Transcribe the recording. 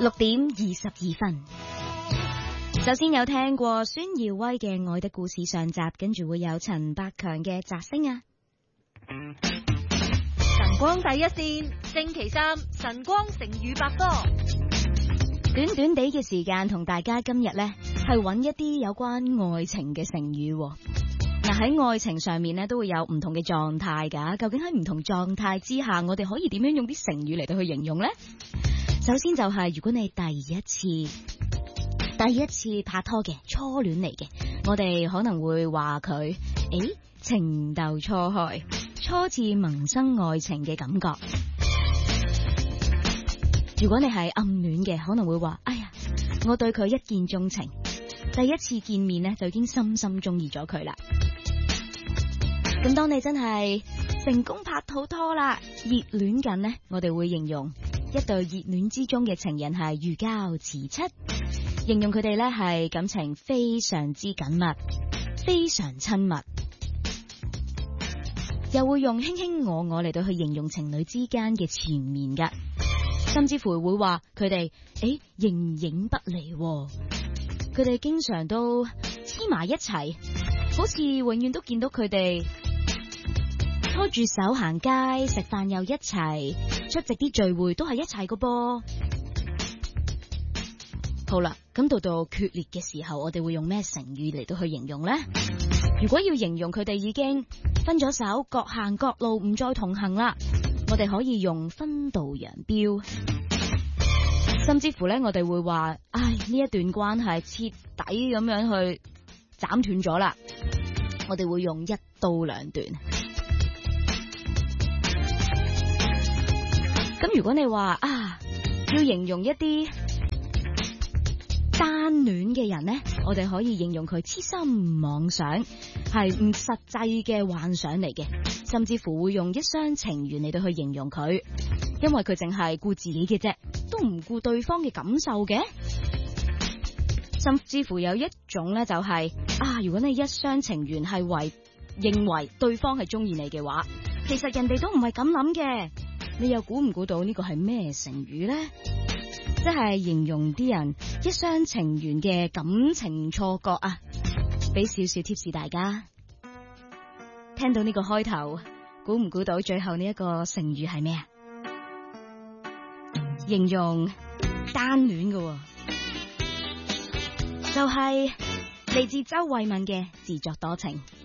6:22。首先有聽過孫耀威嘅《愛的故事》上集，跟住會有陳百強嘅《摘星》啊。 晨光第一線，星期三晨光成語百科。 短短地嘅時間同大家今日呢係揾一啲有關愛情嘅成語。嗱，喺愛情上面呢都會有唔同嘅狀態㗎。究竟喺唔同狀態之下，我哋可以點樣用啲成語嚟到去形容呢？首先就係如果你第一次拍拖嘅初戀嚟嘅，我哋可能會話佢情竇初開，初次萌生愛情嘅感覺。如果你係暗戀嘅，可能會話哎呀，我對佢一見鍾情，第一次見面呢就已經深深中意咗佢啦。咁當你真係成功拍到拖啦，熱戀緊呢，我哋會形容一對熱戀之中嘅情人係如膠似漆，形容佢哋呢係感情非常之緊密，非常親密，又會用卿卿我我嚟到去形容情侶之間嘅纏綿噶，甚至乎會話佢哋形影不離，佢哋經常都黐埋一齊，好似永遠都見到佢哋拖住手行街，食飯又一齊，出席啲聚會都係一齊個噃。好啦，咁到決裂嘅時候，我哋會用咩成語嚟到去形容呢？如果要形容佢哋已經分咗手，各行各路，唔再同行啦，我哋可以用分道揚鑣，甚至乎呢，我哋會話，呢一段關係徹底咁樣去斬斷咗啦。我哋會用一刀兩斷。咁如果你話要形容一啲單戀嘅人呢，我哋可以形容佢痴心妄想，係唔實際嘅幻想嚟嘅，甚至乎會用一廂情願嚟到去形容佢，因為佢淨係顧自己嘅啫，都唔顧對方嘅感受嘅。甚至乎有一種呢，就係如果你一廂情願係認為對方係中意你嘅話，其實人哋都唔係咁諗嘅。你又估唔估到呢個係咩成語呢？即係形容啲人一廂情願嘅感情錯覺啊！俾少少貼士大家，聽到呢個開頭，估唔估到最後呢一個成語係咩啊？形容單戀嘅，就係嚟自周慧敏嘅自作多情。